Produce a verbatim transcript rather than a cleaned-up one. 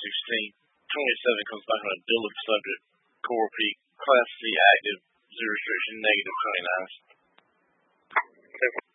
sixteen. twenty-seven comes back on a Dillard subject. Coral Peak. Class C active. Zero restriction. Negative twenty-nine.